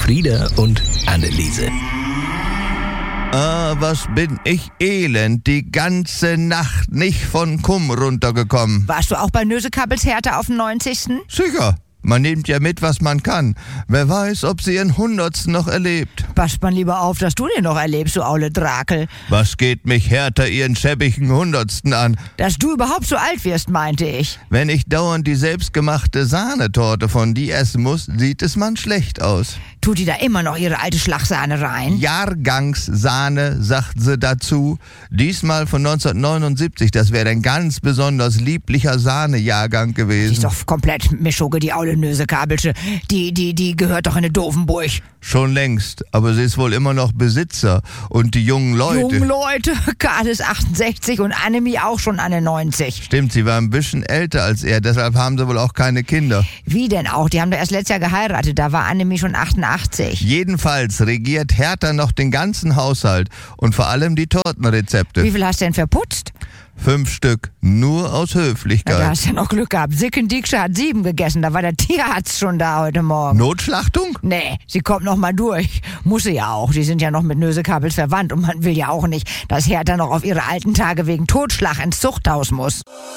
Frieda und Anneliese. Ah, was bin ich elend, die ganze Nacht nicht von Kumm runtergekommen. Warst du auch bei Nösekappels Hertha auf dem 90.? Sicher, man nimmt ja mit, was man kann. Wer weiß, ob sie ihren 100. noch erlebt. Passt man lieber auf, dass du den noch erlebst, du aule Drakel. Was geht mich Hertha ihren schäbigen 100. an? Dass du überhaupt so alt wirst, meinte ich. Wenn ich dauernd die selbstgemachte Sahnetorte von die essen muss, sieht es man schlecht aus. Tut die da immer noch ihre alte Schlagsahne rein? Jahrgangssahne, sagt sie dazu. Diesmal von 1979, das wäre ein ganz besonders lieblicher Sahnejahrgang Die gewesen. ist doch komplett Mischugge, die aule Nösekabelsche. Die gehört doch in eine Dovenburg. Schon längst, aber sie ist wohl immer noch Besitzer. Und die jungen Leute... Jungen Leute, Karl ist 68 und Annemie auch schon an 90. Stimmt, sie war ein bisschen älter als er, deshalb haben sie wohl auch keine Kinder. Wie denn auch? Die haben doch erst letztes Jahr geheiratet, da war Annemie schon 88. Jedenfalls regiert Hertha noch den ganzen Haushalt und vor allem die Tortenrezepte. Wie viel hast du denn verputzt? 5 Stück, nur aus Na, Höflichkeit. da hast du ja noch Glück gehabt. Sicken Dieksche hat 7 gegessen, da war der Tierarzt schon da heute Morgen. Notschlachtung? Nee, sie kommt noch mal durch. Muss sie ja auch. Die sind ja noch mit Nösekabels verwandt und man will ja auch nicht, dass Hertha noch auf ihre alten Tage wegen Totschlag ins Zuchthaus muss.